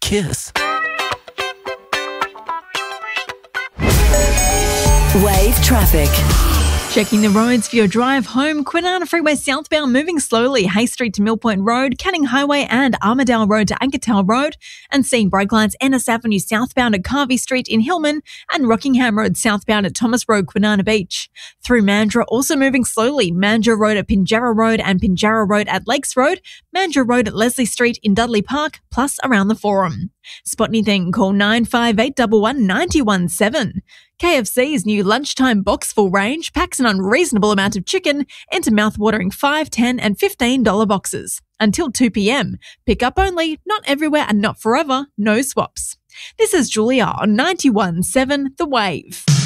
kiss. Wave traffic. Checking the roads for your drive home. Kwinana Freeway southbound moving slowly. Hay Street to Millpoint Road, Canning Highway and Armidale Road to Ankertown Road. And seeing brake lines Ennis Avenue southbound at Carvey Street in Hillman and Rockingham Road southbound at Thomas Road, Kwinana Beach. Through Mandurah, also moving slowly. Mandurah Road at Pinjarra Road and Pinjarra Road at Lakes Road. Mandurah Road at Leslie Street in Dudley Park, plus around the Forum. Spot anything, call 958 11 917. KFC's new lunchtime box full range packs an unreasonable amount of chicken into mouthwatering $5, $10 and $15 boxes. Until 2 p.m. Pick up only, not everywhere and not forever, no swaps. This is Julia on 91.7 The Wave.